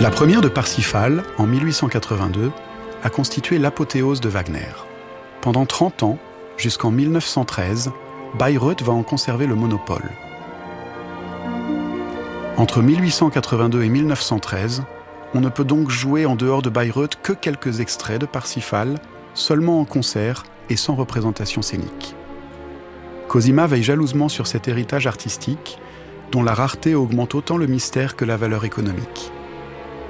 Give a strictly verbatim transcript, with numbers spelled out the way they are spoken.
La première de Parsifal, en mille huit cent quatre-vingt-deux, a constitué l'apothéose de Wagner. Pendant trente ans, jusqu'en mille neuf cent treize, Bayreuth va en conserver le monopole. Entre mille huit cent quatre-vingt-deux et mille neuf cent treize, on ne peut donc jouer en dehors de Bayreuth que quelques extraits de Parsifal, seulement en concert et sans représentation scénique. Cosima veille jalousement sur cet héritage artistique, dont la rareté augmente autant le mystère que la valeur économique.